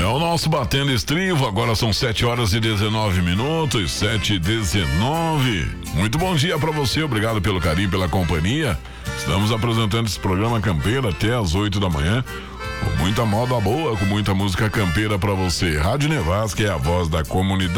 o nosso Batendo Estrivo. Agora são 7h19, 7h19. Muito bom dia pra você, obrigado pelo carinho, pela companhia. Estamos apresentando esse programa Campeiro até às 8 da manhã. Com muita moda boa, com muita música campeira pra você. Rádio Nevasca é a voz da comunidade.